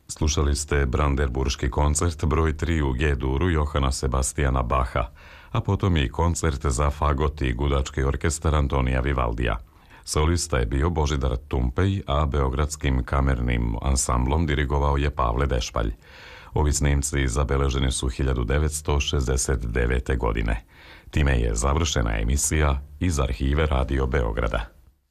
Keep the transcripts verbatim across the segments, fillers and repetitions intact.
Slušali ste Brandenburški koncert broj tri u G-duru Johana Sebastijana Bacha, a potom i koncert za fagot i gudački orkestar Antonija Vivaldija. Solista je bio Božidar Tumpej, a beogradskim kamernim ansamblom dirigovao je Pavle Dešpalj. Ovi snimci zabeleženi su hiljadu devetsto šezdeset devete. godine. Time je završena emisija iz arhive Radio Beograda.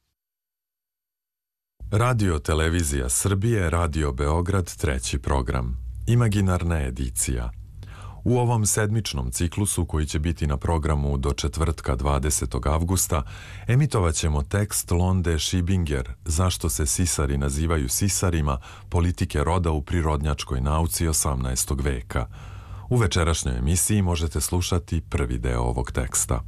Radio Televizija Srbije, Radio Beograd, treći program. Imaginarna edicija. U ovom sedmičnom ciklusu, koji će biti na programu do četvrtka dvadesetog avgusta, emitovat ćemo tekst Londe Šibinger Zašto se sisari nazivaju sisarima, politike roda u prirodnjačkoj nauci osamnaestog veka. U večerašnjoj emisiji možete slušati prvi deo ovog teksta.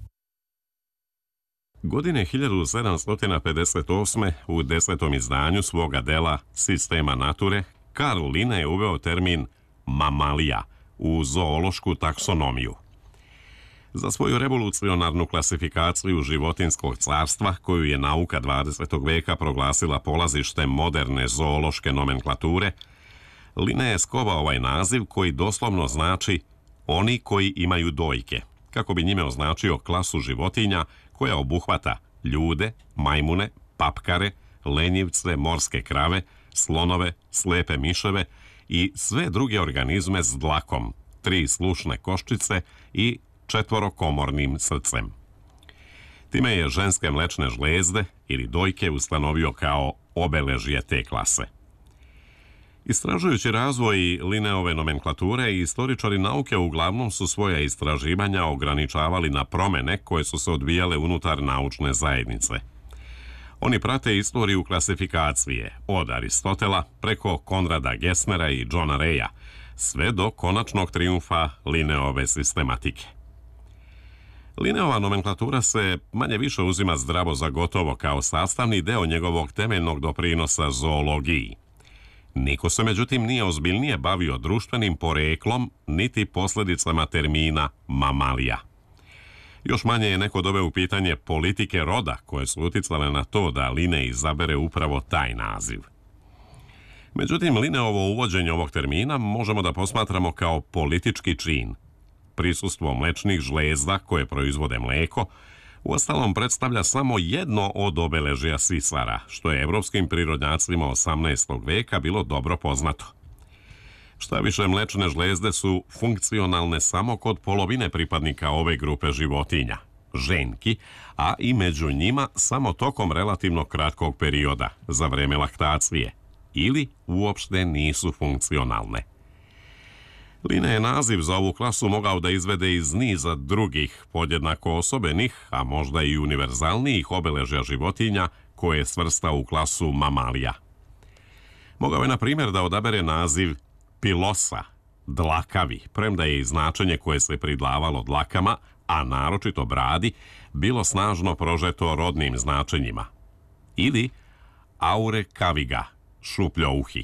Godine hiljadu sedamsto pedeset osme. u desetom izdanju svoga dela Sistema nature, Karl Linne je uveo termin mamalija u zoološku taksonomiju. Za svoju revolucionarnu klasifikaciju životinskog carstva, koju je nauka dvadesetog veka proglasila polazištem moderne zoološke nomenklature, Linne je skovao ovaj naziv koji doslovno znači oni koji imaju dojke, kako bi njime označio klasu životinja koja obuhvata ljude, majmune, papkare, lenjivce, morske krave, slonove, slepe miševe i sve druge organizme s dlakom, tri slušne koščice i četvorokomornim srcem. Time je ženske mlečne žlezde ili dojke ustanovio kao obeležje te klase. Istražujući razvoj Linneove nomenklature, istoričari nauke uglavnom su svoja istraživanja ograničavali na promene koje su se odvijale unutar naučne zajednice. Oni prate istoriju klasifikacije od Aristotela preko Konrada Gessnera i Johna Raya, sve do konačnog trijumfa Linneove sistematike. Linneova nomenklatura se manje više uzima zdravo za gotovo kao sastavni deo njegovog temeljnog doprinosa zoologiji. Niko se međutim nije ozbiljnije bavio društvenim poreklom niti posljedicama termina mamalija. Još manje je neko doveo u pitanje politike roda koje su uticale na to da Linne izabere upravo taj naziv. Međutim, Linneovo uvođenje ovog termina možemo da posmatramo kao politički čin. Prisustvo mlečnih žlezda koje proizvode mleko uostalom predstavlja samo jedno od obeležja sisara, što je evropskim prirodnjacima osamnaestog veka bilo dobro poznato. Šta više, mlečne žlezde su funkcionalne samo kod polovine pripadnika ove grupe životinja, ženki, a i među njima samo tokom relativno kratkog perioda, za vreme laktacije, ili uopšte nisu funkcionalne. Linne je naziv za ovu klasu mogao da izvede iz niza drugih podjednako osobenih, a možda i univerzalnijih obeležja životinja koje je svrstao u klasu mamalija. Mogao je, na primjer, da odabere naziv pilosa, dlakavi, premda je i značenje koje se pridlavalo dlakama, a naročito bradi, bilo snažno prožeto rodnim značenjima. Ili aurekaviga, šupljouhi.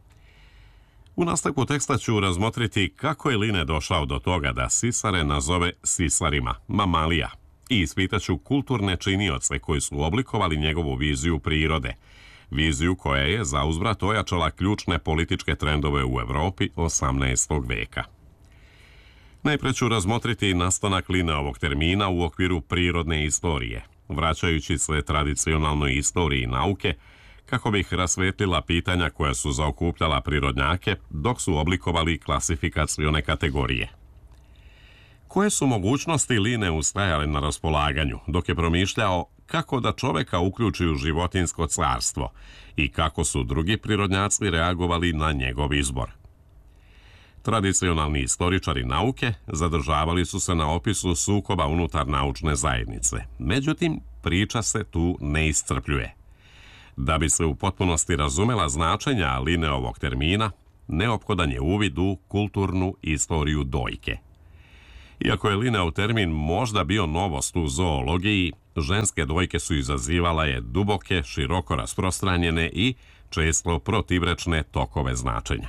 U nastavku teksta ću razmotriti kako je Linne došao do toga da sisare nazove sisarima, mamalija, i ispitaću kulturne činioce koji su oblikovali njegovu viziju prirode, viziju koja je zauzvrat ojačala ključne političke trendove u Evropi osamnaestog veka. Najpre ću razmotriti nastanak Linneovog termina u okviru prirodne istorije, vraćajući se tradicionalnoj istoriji nauke, kako bi ih rasvetlila pitanja koja su zaokupljala prirodnjake dok su oblikovali klasifikacione kategorije. Koje su mogućnosti Linne ustajale na raspolaganju dok je promišljao kako da čoveka uključi u životinjsko carstvo i kako su drugi prirodnjaci reagovali na njegov izbor? Tradicionalni istoričari nauke zadržavali su se na opisu sukoba unutar naučne zajednice, međutim priča se tu ne iscrpljuje. Da bi se u potpunosti razumela značenja Linneovog termina, neophodan je uvid u kulturnu istoriju dojke. Iako je Linneov termin možda bio novost u zoologiji, ženske dojke su izazivala je duboke, široko rasprostranjene i često protivrečne tokove značenja.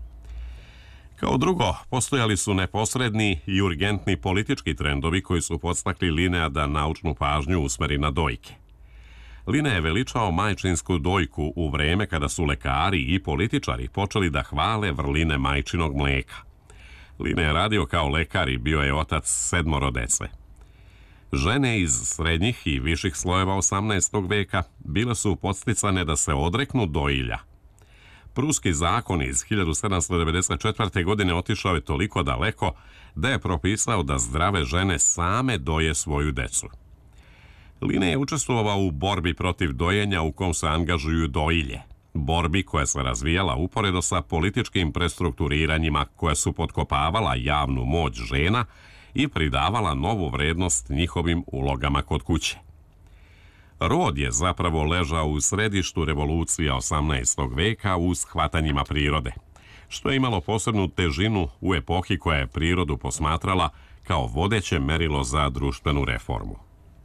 Kao drugo, postojali su neposredni i urgentni politički trendovi koji su podstakli Linnea da naučnu pažnju usmeri na dojke. Line je veličao majčinsku dojku u vreme kada su lekari i političari počeli da hvale vrline majčinog mleka. Line je radio kao lekar i bio je otac sedmoro dece. Žene iz srednjih i viših slojeva osamnaestog veka bile su podsticane da se odreknu dojilja. Pruski zakon iz hiljadu sedamsto devedeset četvrte. godine otišao je toliko daleko da je propisao da zdrave žene same doje svoju decu. Line je učestvovao u borbi protiv dojenja u kom se angažuju dojilje, borbi koja se razvijala uporedo sa političkim prestrukturiranjima koja su potkopavala javnu moć žena i pridavala novu vrednost njihovim ulogama kod kuće. Rod je zapravo ležao u središtu revolucija osamnaestog veka u shvatanjima prirode, što je imalo posebnu težinu u epohi koja je prirodu posmatrala kao vodeće merilo za društvenu reformu.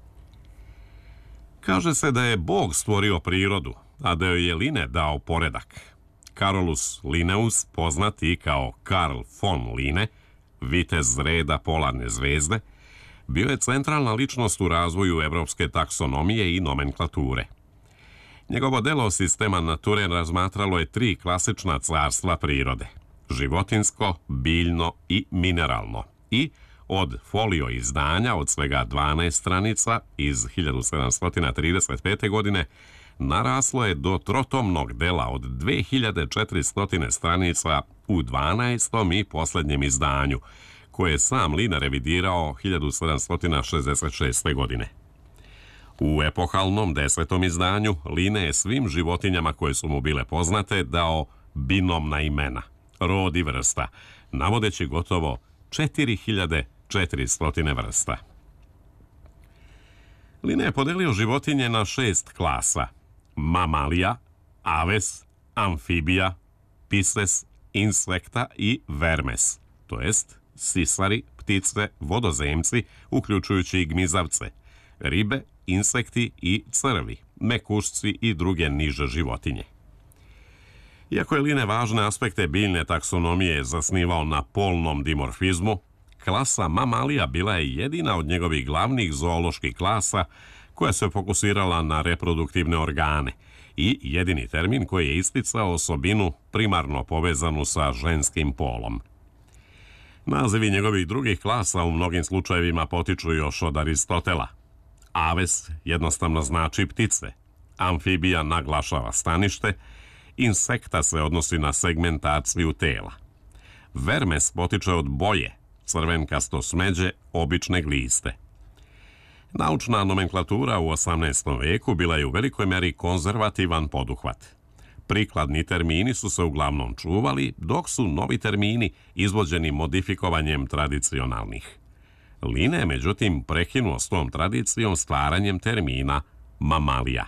Kaže se da je Bog stvorio prirodu, a da joj je Line dao poredak. Carolus Linnaeus, poznat i kao Karl von Line, vitez reda polarne zvezde, bio je centralna ličnost u razvoju evropske taksonomije i nomenklature. Njegovo delo Sistema nature razmatralo je tri klasična carstva prirode: životinsko, biljno i mineralno, i od folio izdanja od svega dvanaest stranica iz hiljadu sedamsto trideset pete. godine naraslo je do trotomnog dela od dve hiljade četiristo stranica u dvanaestom i posljednjem izdanju, koje je sam Line revidirao hiljadu sedamsto šezdeset šeste. godine. U epohalnom desetom izdanju Line je svim životinjama koje su mu bile poznate dao binomna imena, rod i vrsta, navodeći gotovo četiri hiljade četiristo vrsta. Line je podelio životinje na šest klasa: mamalija, aves, amfibija, pisces, insekta i vermes, to jest sisari, ptice, vodozemci, uključujući i gmizavce, ribe, insekti i crvi, mekušci i druge niže životinje. Iako je Line važne aspekte biljne taksonomije zasnivao na polnom dimorfizmu, klasa mamalija bila je jedina od njegovih glavnih zooloških klasa koja se fokusirala na reproduktivne organe i jedini termin koji je isticao osobinu primarno povezanu sa ženskim polom. Nazivi njegovih drugih klasa u mnogim slučajevima potiču još od Aristotela. Aves jednostavno znači ptice, amfibija naglašava stanište, insekta se odnosi na segmentaciju tela. Vermes potiče od boje, crvenkasto smeđe, obične gliste. Naučna nomenklatura u osamnaestom veku bila je u velikoj meri konzervativan poduhvat. Prikladni termini su se uglavnom čuvali, dok su novi termini izvođeni modifikovanjem tradicionalnih. Line je međutim prekinuo s tom tradicijom stvaranjem termina mamalija.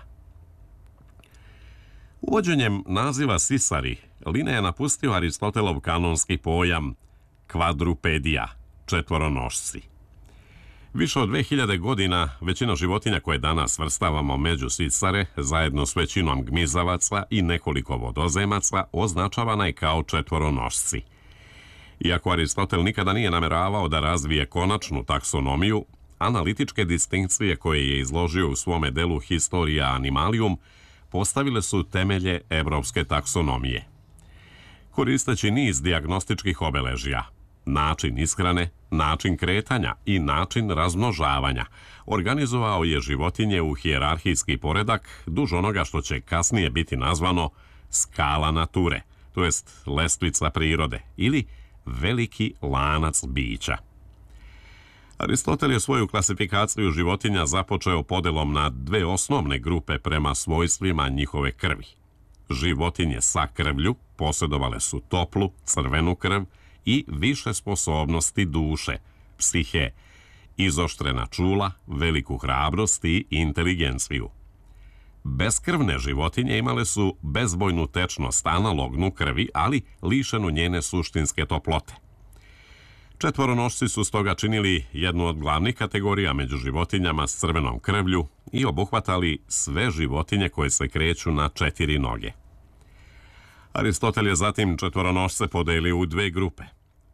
Uvođenjem naziva sisari, Line je napustio Aristotelov kanonski pojam kvadrupedija, četvoronošci. Više od dve hiljade godina većina životinja koje danas svrstavamo među sisare, zajedno s većinom gmizavaca i nekoliko vodozemaca, označavana je kao četvoronošci. Iako Aristotel nikada nije nameravao da razvije konačnu taksonomiju, analitičke distinkcije koje je izložio u svome delu Historia Animalium postavile su temelje evropske taksonomije. Koristeći niz dijagnostičkih obeležja, način ishrane, način kretanja i način razmnožavanja, organizovao je životinje u hijerarhijski poredak duž onoga što će kasnije biti nazvano skala nature, to jest lestvica prirode ili veliki lanac bića. Aristotel je svoju klasifikaciju životinja započeo podelom na dve osnovne grupe prema svojstvima njihove krvi. Životinje sa krvlju posjedovale su toplu, crvenu krv i više sposobnosti duše, psihe, izoštrena čula, veliku hrabrost i inteligenciju. Beskrvne životinje imale su bezbojnu tečnost analognu krvi, ali lišenu njene suštinske toplote. Četvoronošci su stoga činili jednu od glavnih kategorija među životinjama s crvenom krvlju i obuhvatali sve životinje koje se kreću na četiri noge. Aristotel je zatim četvoronošce podelio u dve grupe: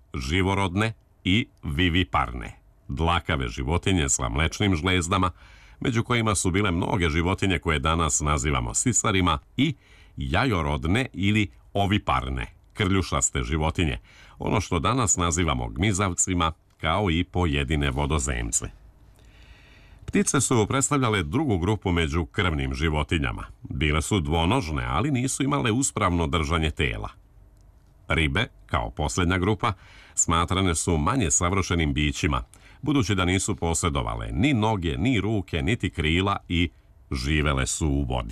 živorodne i viviparne, dlakave životinje sa mlečnim žlezdama, među kojima su bile mnoge životinje koje danas nazivamo sisarima i jajorodne ili oviparne, krljušaste životinje, ono što danas nazivamo gmizavcima, kao i pojedine vodozemce. Ptice su predstavljale drugu grupu među krvnim životinjama. Bile su dvonožne, ali nisu imale uspravno držanje tela. Ribe, kao posljednja grupa, smatrane su manje savršenim bićima, budući da nisu posjedovale ni noge, ni ruke, niti krila i živele su u vodi.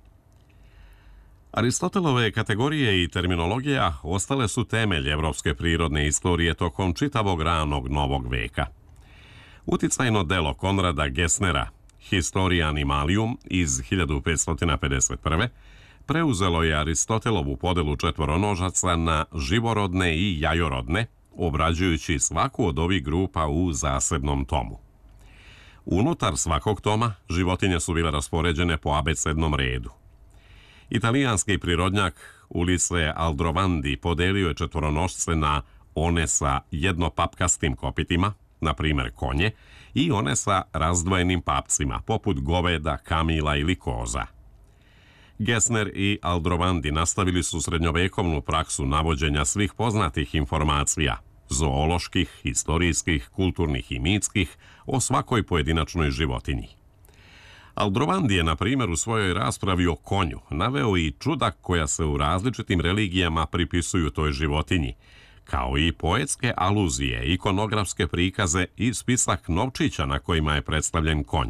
Aristotelove kategorije i terminologija ostale su temelj evropske prirodne istorije tokom čitavog ranog novog veka. Uticajno delo Konrada Gessnera, Historia Animalium iz hiljadu petsto pedeset prve. preuzelo je Aristotelovu podelu četvoronožaca na živorodne i jajorodne, obrađujući svaku od ovih grupa u zasebnom tomu. Unutar svakog toma životinje su bile raspoređene po abecednom redu. Italijanski prirodnjak Ulisse Aldrovandi podelio je četvoronošce na one sa jednopapkastim kopitima, na primjer konje, i one sa razdvojenim papcima, poput goveda, kamila ili koza. Gessner i Aldrovandi nastavili su srednjovekovnu praksu navođenja svih poznatih informacija, zooloških, historijskih, kulturnih i mitskih, o svakoj pojedinačnoj životinji. Aldrovandi je, na primjer, u svojoj raspravi o konju naveo i čuda koja se u različitim religijama pripisuju toj životinji, kao i poetske aluzije, ikonografske prikaze i spisak novčića na kojima je predstavljen konj.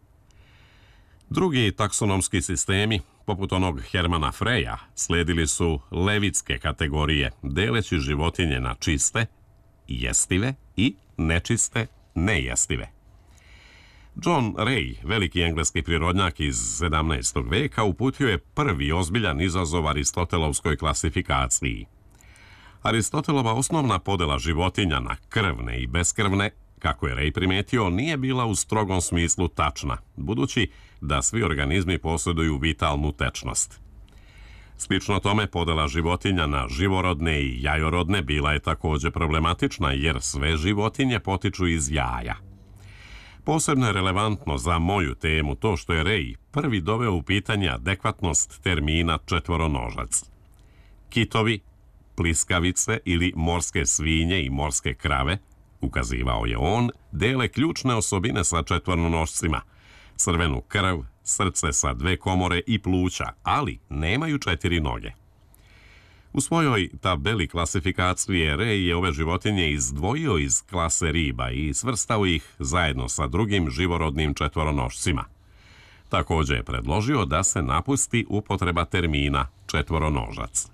Drugi taksonomski sistemi, poput onog Hermana Freja, slijedili su levitske kategorije, deleći životinje na čiste, jestive i nečiste, nejestive. John Ray, veliki engleski prirodnjak iz sedamnaestog veka, uputio je prvi ozbiljan izazov Aristotelovskoj klasifikaciji. Aristotelova osnovna podela životinja na krvne i beskrvne, kako je Ray primetio, nije bila u strogom smislu tačna, budući da svi organizmi posjeduju vitalnu tečnost. Slično tome, podela životinja na živorodne i jajorodne bila je također problematična, jer sve životinje potiču iz jaja. Posebno je relevantno za moju temu to što je Ray prvi doveo u pitanje adekvatnost termina četvoronožac. Kitovi, pliskavice ili morske svinje i morske krave, ukazivao je on, dele ključne osobine sa četvoronošcima, crvenu krv, srce sa dve komore i pluća, ali nemaju četiri noge. U svojoj tabeli klasifikacije Ray je ove životinje izdvojio iz klase riba i svrstao ih zajedno sa drugim živorodnim četvoronošcima. Također je predložio da se napusti upotreba termina četvoronožac.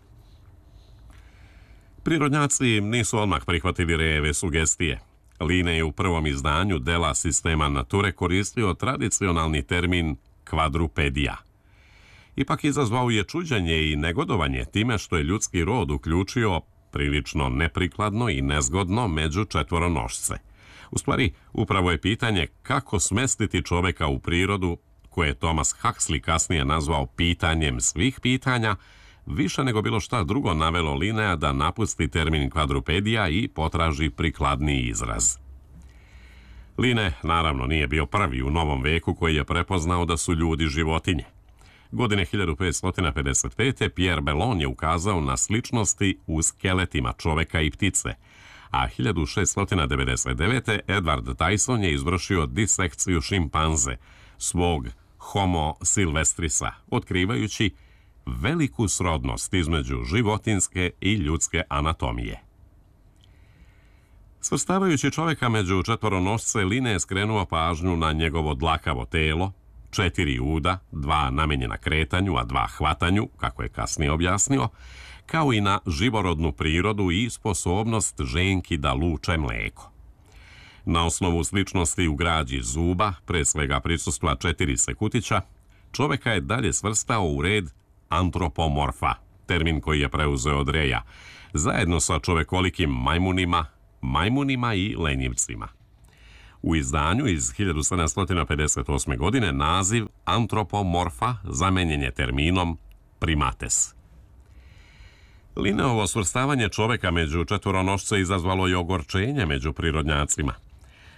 Prirodnjaci nisu odmah prihvatili Rayjeve sugestije. Linne je u prvom izdanju dela Sistema nature koristio tradicionalni termin kvadrupedija. Ipak izazvao je čuđenje i negodovanje time što je ljudski rod uključio prilično neprikladno i nezgodno među četvoronošce. U stvari, upravo je pitanje kako smestiti čoveka u prirodu, koje je Thomas Huxley kasnije nazvao pitanjem svih pitanja, više nego bilo šta drugo navelo Linnea da napusti termin kvadrupedija i potraži prikladniji izraz. Linne, naravno, nije bio prvi u novom veku koji je prepoznao da su ljudi životinje. Godine hiljadu petsto pedeset pete. Pierre Bellon je ukazao na sličnosti u skeletima čoveka i ptice, a hiljadu šeststo devedeset devete. Edward Tyson je izvršio disekciju šimpanze, svog Homo silvestrisa, otkrivajući veliku srodnost između životinjske i ljudske anatomije. Svrstavajući čoveka među četvoronošce, Linne je skrenuo pažnju na njegovo dlakavo telo, četiri uda, dva namenjena kretanju, a dva hvatanju, kako je kasnije objasnio, kao i na živorodnu prirodu i sposobnost ženki da luče mleko. Na osnovu sličnosti u građi zuba, pre svega prisustva četiri sekutića, čoveka je dalje svrstao u red antropomorfa, termin koji je preuzeo od Raya, zajedno sa čovekolikim majmunima, majmunima i lenjivcima. U izdanju iz hiljadu sedamsto pedeset osme. godine naziv antropomorfa zamenjen je terminom primates. Linneovo svrstavanje čoveka među četvoronošce izazvalo je ogorčenje među prirodnjacima.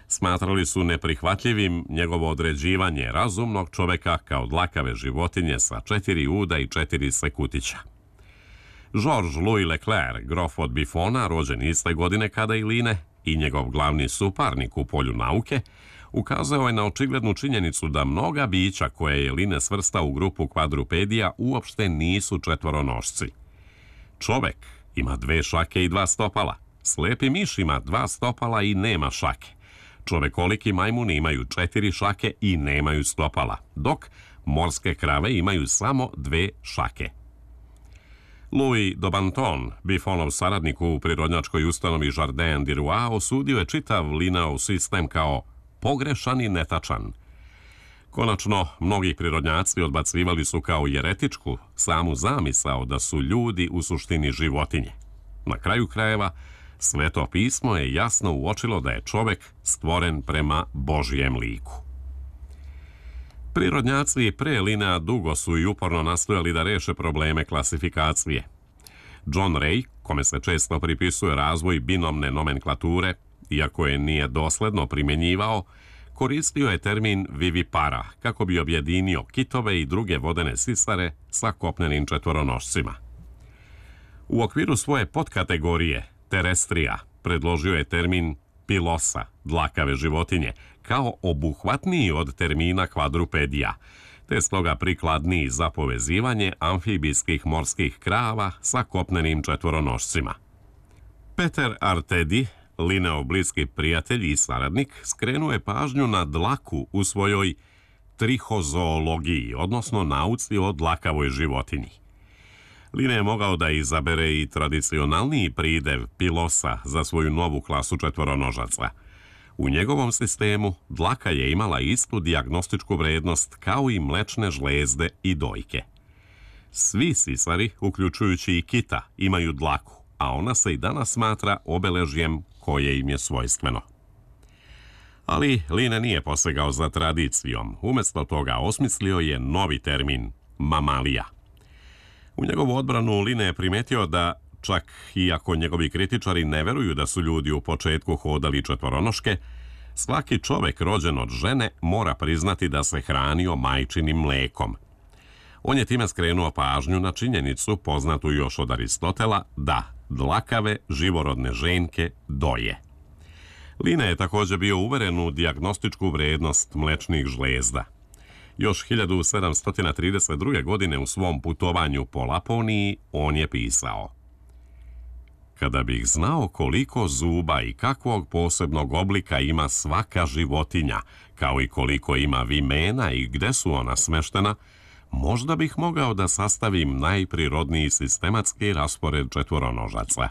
Smatrali su neprihvatljivim njegovo određivanje razumnog čoveka kao dlakave životinje sa četiri uda i četiri sekutića. Georges Louis Leclerc, grof od Buffona, rođen iste godine kada i Line, i njegov glavni suparnik u polju nauke, ukazao je na očiglednu činjenicu da mnoga bića koje je Line svrstao u grupu kvadrupedija uopšte nisu četvoronošci. Čovek ima dve šake i dva stopala, slepi miš ima dva stopala i nema šake. Čovekoliki majmuni imaju četiri šake i nemaju stopala, dok morske krave imaju samo dve šake. Louis Daubenton, Buffonov saradnik u prirodnjačkoj ustanovi Jardin du Roi, osudio je čitav Lineov sistem kao pogrešan i netačan. Konačno, mnogi prirodnjaci odbacivali su kao jeretičku samu zamisao da su ljudi u suštini životinje. Na kraju krajeva, Sveto pismo je jasno uočilo da je čovek stvoren prema Božijem liku. Prirodnjaci pre Linea dugo su i uporno nastojali da reše probleme klasifikacije. John Ray, kome se često pripisuje razvoj binomne nomenklature, iako je nije dosledno primjenjivao, koristio je termin vivipara kako bi objedinio kitove i druge vodene sisare sa kopnenim četvoronošcima. U okviru svoje podkategorije terestrija predložio je termin pilosa, dlakave životinje, kao obuhvatniji od termina kvadrupedija, te stoga prikladniji za povezivanje amfibijskih morskih krava sa kopnenim četvoronošcima. Peter Artedi, Lineov bliski prijatelj i saradnik, skrenuo je pažnju na dlaku u svojoj trihozoologiji, odnosno nauci o dlakavoj životinji. Line je mogao da izabere i tradicionalniji pridev pilosa za svoju novu klasu četvoronožaca. U njegovom sistemu dlaka je imala istu dijagnostičku vrednost kao i mlečne žlezde i dojke. Svi sisari, uključujući i kita, imaju dlaku, a ona se i danas smatra obeležjem koje im je svojstveno. Ali Line nije posegao za tradicijom. Umjesto toga osmislio je novi termin mamalija. U njegovu odbranu Line je primetio da, čak i ako njegovi kritičari ne veruju da su ljudi u početku hodali četvoronoške, svaki čovek rođen od žene mora priznati da se hranio majčinim mlekom. On je time skrenuo pažnju na činjenicu, poznatu još od Aristotela, da dlakave živorodne ženke doje. Line je također bio uveren u dijagnostičku vrednost mlečnih žlezda. Još hiljadu sedamsto trideset druge. godine u svom putovanju po Laponiji on je pisao: Kada bih znao koliko zuba i kakvog posebnog oblika ima svaka životinja, kao i koliko ima vimena i gde su ona smeštena, možda bih mogao da sastavim najprirodniji sistematski raspored četvoronožaca.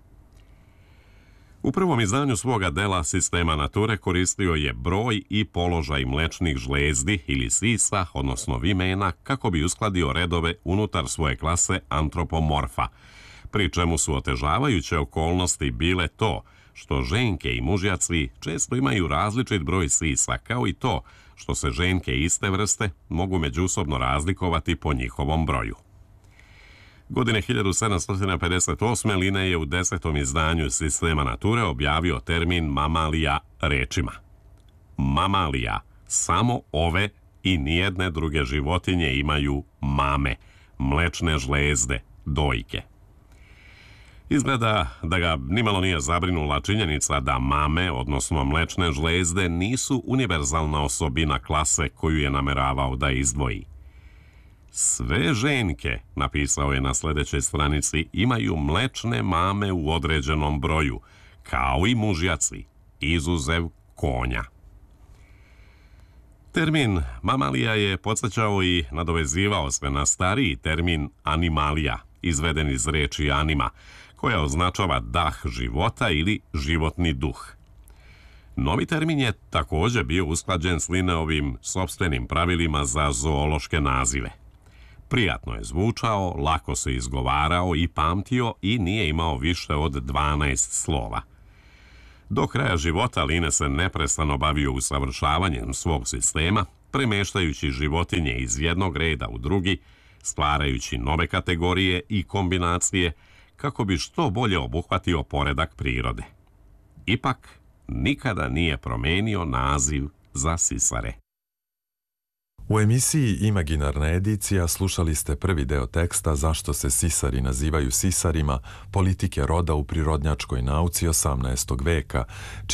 U prvom izdanju svoga dela Sistema nature koristio je broj i položaj mlečnih žlezdi ili sisa, odnosno vimena, kako bi uskladio redove unutar svoje klase antropomorfa, pri čemu su otežavajuće okolnosti bile to što ženke i mužjaci često imaju različit broj sisa, kao i to što se ženke iste vrste mogu međusobno razlikovati po njihovom broju. Godine hiljadu sedamsto pedeset osme. Line je u desetom izdanju Sistema nature objavio termin mamalija rečima: Mamalija, samo ove i nijedne druge životinje imaju mame, mlečne žlezde, dojke. Izgleda da ga nimalo nije zabrinula činjenica da mame, odnosno mlečne žlezde, nisu univerzalna osobina klase koju je nameravao da izdvoji. Sve ženke, napisao je na sljedećoj stranici, imaju mlečne mame u određenom broju, kao i mužjaci, izuzev konja. Termin mamalija je podsjećao i nadovezivao se na stariji termin animalija, izveden iz reči anima, koja označava dah života ili životni duh. Novi termin je također bio usklađen s Lineovim sopstvenim pravilima za zoološke nazive. Prijatno je zvučao, lako se izgovarao i pamtio i nije imao više od dvanaest slova. Do kraja života Line se neprestano bavio usavršavanjem svog sistema, premeštajući životinje iz jednog reda u drugi, stvarajući nove kategorije i kombinacije kako bi što bolje obuhvatio poredak prirode. Ipak, nikada nije promenio naziv za sisare. U emisiji Imaginarna edicija slušali ste prvi deo teksta Zašto se sisari nazivaju sisarima, politike roda u prirodnjačkoj nauci osamnaestog veka,